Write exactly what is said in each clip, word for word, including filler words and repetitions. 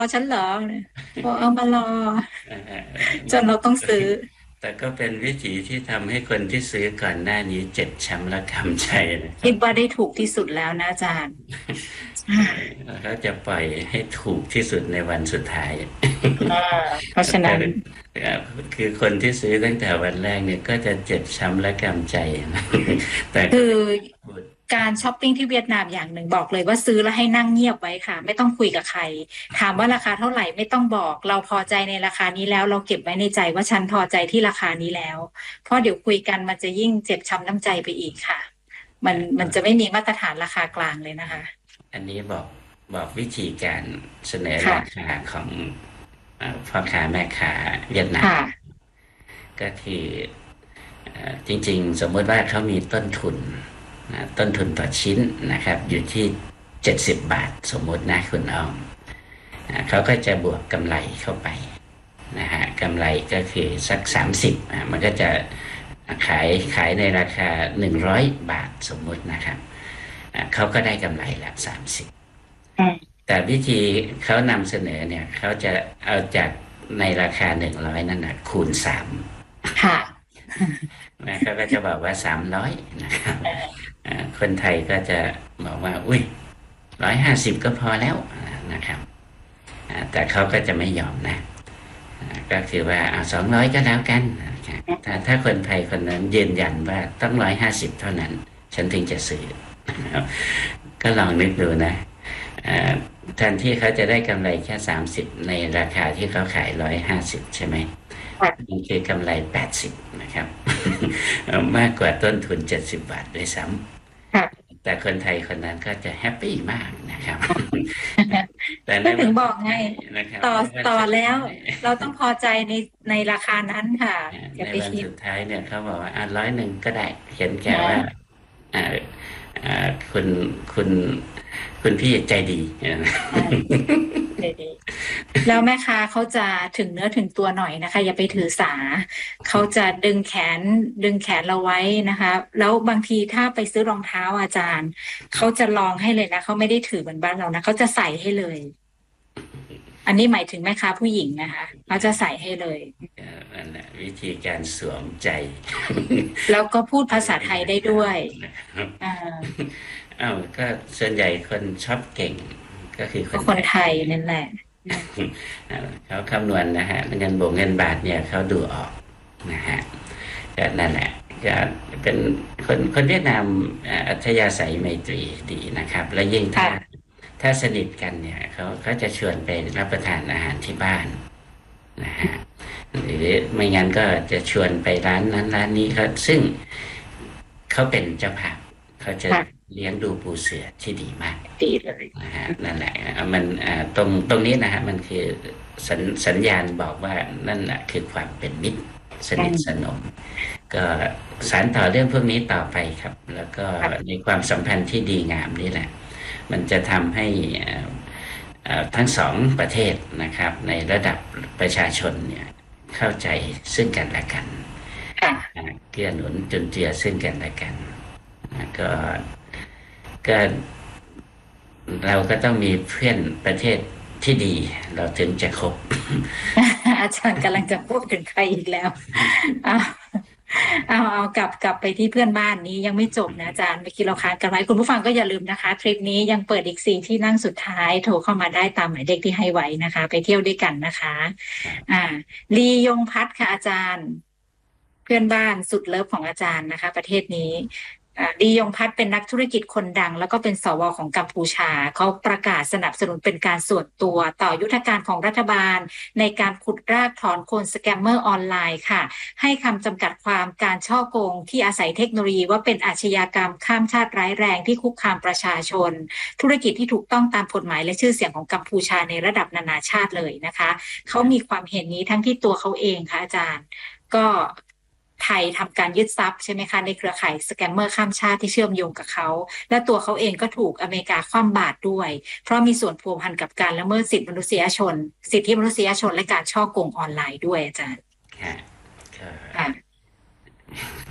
อฉันเหรอบอกเอามารออ่าจนเราต้องซื้อแต่ก็เป็นวิธีที่ทำให้คนที่ซื้อก่อนหน้านี้เจ็บช้ำและกำใจนะครับคิดว่าได้ถูกที่สุดแล้วนะอาจารย์ใช่แล้วเขาจะปล่อยให้ถูกที่สุดในวันสุดท้ายอ่าเพราะฉะแต่นั้นคือคนที่ซื้อตั้งแต่วันแรกเนี่ยก็จะเจ็บช้ำและกำใจนะแต่ก็คือพูดการช้อปปิ้งที่เวียดนามอย่างหนึ่งบอกเลยว่าซื้อแล้วให้นั่งเงียบไว้ค่ะไม่ต้องคุยกับใครถามว่าราคาเท่าไหร่ไม่ต้องบอกเราพอใจในราคานี้แล้วเราเก็บไว้ในใจว่าฉันพอใจที่ราคานี้แล้วเพราะเดี๋ยวคุยกันมันจะยิ่งเจ็บช้ำน้ำใจไปอีกค่ะมันมันจะไม่มีมาตรฐานราคากลางเลยนะคะอันนี้บอกบอกวิธีการเสนอราค่ะคาของเอ่อพ่อค้าแม่ค้าเวียดนามค่ะก็คือเอ่อจริงๆสมมติว่าเขามีต้นทุนนะต้นทุนต่อชิ้นนะครับอยู่ที่เจ็ดสิบบาทสมมตินะคุณอ้อมอ่าเขาก็จะบวกกำไรเข้าไปนะฮะกำไรก็คือสักสามสิบอ่ามันก็จะขายขายในราคาหนึ่งร้อยบาทสมมุตินะครับอ่าเขาก็ได้กำไรละสามสิบอืมแต่วิธีเขานำเสนอเนี่ยเขาจะเอาจากในราคาหนึ่งร้อยนั่นนะคูณสามค่ะนะเขาก็จะบอกว่าสามร้อยนะครับอ่าคนไทยก็จะบอกว่าอุ้ยร้อยห้าสิบก็พอแล้วนะครับอ่าแต่เขาก็จะไม่ยอมนะ ก็คือว่าเอาสองร้อยก็แล้วกันนะครับถ้าถ้าคนไทยคนนั้นยืนยันว่าต้องร้อยห้าสิบเท่านั้นฉันถึงจะซื้อก็ลองนึกดูนะแทนที่เขาจะได้กำไรแค่สามสิบในราคาที่เขาขายร้อยห้าสิบใช่ไหมค่ะมันคือกำไรแปดสิบนะครับมากกว่าต้นทุนเจ็ดสิบบาทด้วยซ้ค่ะำแต่คนไทยคนนั้นก็จะแฮปปี้มากนะครับแต่ในก็ถึวันงบอกไงสุดท้ายนะครับต่อในวันต่อสุดแล้วท้ายเราต้องพอใจในในราคานั้นค่ะอย่าในไปคิดวันสุดท้ายเนี่ยเขาบอกว่าอ่ะร้อยหนึ่งก็ได้เห็นแก่ว่านะอ่าอ่าคุณคุณคุณพี่ใจดีอ่าดีๆแล้วแม่ค้าเขาจะถึงเนื้อถึงตัวหน่อยนะคะอย่าไปถือสาเขาจะดึงแขนดึงแขนเราไว้นะคะแล้วบางทีถ้าไปซื้อรองเท้าอาจารย์เขาจะลองให้เลยนะเขาไม่ได้ถือเหมือนบ้านเรานะเขาจะใส่ให้เลยอันนี้หมายถึงแม่ค้าผู้หญิงนะคะเขาจะใส่ให้เลยนั่นแหละวิธีการสวมใจแล้วก็พูดในภาษาไทยในราคาได้ด้วยนะครับอ่าอ้าวก็ส่วนใหญ่คนชอบเก่งก็คือคก็นไทยคนไทยนั่นแหละเขาคำนวณนะฮะเงินบวกเงินบาทเนี่ยเขาดูออกนะฮะก็นั่นแหละก็เป็นคนคนเวียดนามอ่าอัธยาศัยไมตรีดีนะครับและยิ่งถ้าค่ะถ้าสนิทกันเนี่ยเขาเขาจะชวนไปรับประทานอาหารที่บ้านนะฮะหรือไม่งั้นก็จะชวนไปร้านนั้นร้านนี้เขาซึ่งเขาเป็นเจ้าภาพเขาจะค่ะเลี้ยงดูปูเสือที่ดีมากดีเลยนะฮะนั่นแหละมันอ่าตรงตรงนี้นะฮะมันคือสัญสัญญาณบอกว่านั่นแหละคือความเป็นมิตรสอืนิทสมนมก็สานต่อเรื่องพวกนี้ต่อไปครับแล้วก็ค่ะในความสัมพันธ์ที่ดีงามนี่แหละมันจะทำให้อ่าอ่าทั้งสองประเทศนะครับในระดับประชาชนเนี่ยเข้าใจซึ่งกันและกันค่ะอ่าเกื้อหนุนจุนเจือซึ่งกันและกันนะก็ก็ เราก็ต้องมีเพื่อนประเทศที่ดีเราถึงจะคบอาจารย์กำลังจะพูดถึงใครอีกแล้วเอาเอาเอากลับกลับไปที่เพื่อนบ้านนี้ยังไม่จบนะอาจารย์เมื่อกี้เราค้างกันไว้คุณผู้ฟังก็อย่าลืมนะคะทริปนี้ยังเปิดอีกสี่ที่นั่งสุดท้ายโทรเข้ามาได้ตามหมายเลขที่ให้ไว้นะคะไปเที่ยวด้วยกันนะคะอ่าลียงพัฒน์ค่ะอาจารย์ เพื่อนบ้านสุดเลิฟของอาจารย์นะคะประเทศนี้อ่าลียงพัฒน์เป็นนักธุรกิจคนดังแล้วก็เป็นสวของกัมพูชาเขาประกาศสนับสนุนเป็นการส่วนตัวต่อยุทธการของรัฐบาลในการขุดรากถอนโคนสแกมเมอร์ออนไลน์ค่ะให้คำจำกัดความการช่อโกงที่อาศัยเทคโนโลยีว่าเป็นอาชญากรรมข้ามชาติร้ายแรงที่คุกคามประชาชนธุรกิจที่ถูกต้องตามกฎหมายและชื่อเสียงของกัมพูชาในระดับนานาชาติเลยนะคะเขามีความเห็นนี้ทั้งที่ตัวเขาเองค่ะอาจารย์ ก็ไทยทำการยึดทรัพย์ใช่ไหมคะในเครือข่ายสแกมเมอร์ข้ามชาติที่เชื่อมโยงกับเขาและตัวเขาเองก็ถูกอเมริกาคว่ำบาตรด้วยเพราะมีส่วนพัวพันกับการละเมิดสิทธิมนุษยชนสิทธิมนุษยชนและการช่อโกงออนไลน์ด้วยอาจารย์ค่ะก็ค่ะ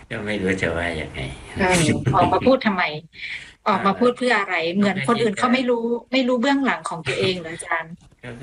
ก็ไม่รู้จะว่ายังไงเออออกมาพูดทำไม ออกมาพูดเพื่ออะไร เหมือนคนอื่นเขาไม่รู้ไม่รู้เบื้องหลังของตัวเองเหรออาจารย์